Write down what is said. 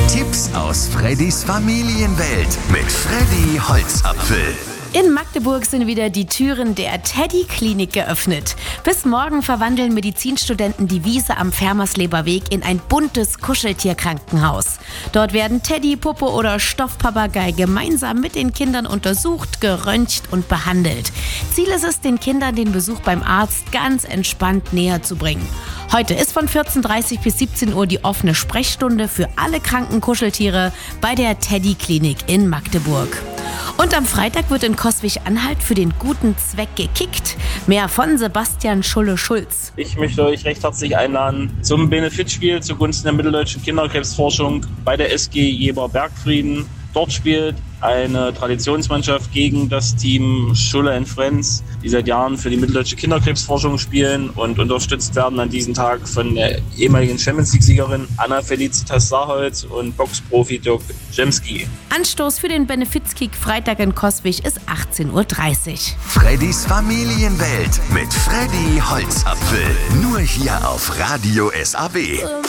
Tipps aus Freddys Familienwelt mit Freddy Holzapfel. In Magdeburg sind wieder die Türen der Teddy-Klinik geöffnet. Bis morgen verwandeln Medizinstudenten die Wiese am Fermersleber Weg in ein buntes Kuscheltierkrankenhaus. Dort werden Teddy, Puppe oder Stoffpapagei gemeinsam mit den Kindern untersucht, geröntgt und behandelt. Ziel ist es, den Kindern den Besuch beim Arzt ganz entspannt näher zu bringen. Heute ist von 14:30 bis 17 Uhr die offene Sprechstunde für alle kranken Kuscheltiere bei der Teddy-Klinik in Magdeburg. Und am Freitag wird in Coswig-Anhalt für den guten Zweck gekickt. Mehr von Sebastian Schulle-Schulz. Ich möchte euch recht herzlich einladen zum Benefizspiel zugunsten der mitteldeutschen Kinderkrebsforschung bei der SG Jeber-Bergfrieden. Dort spielt eine Traditionsmannschaft gegen das Team Schulle & Friends, die seit Jahren für die mitteldeutsche Kinderkrebsforschung spielen und unterstützt werden an diesem Tag von der ehemaligen Champions League-Siegerin Anna Felicitas Saarholz und Boxprofi Dirk Jemski. Anstoß für den Benefizkick Freitag in Coswig ist 18:30 Uhr. Freddys Familienwelt mit Freddy Holzapfel. Nur hier auf Radio SAW.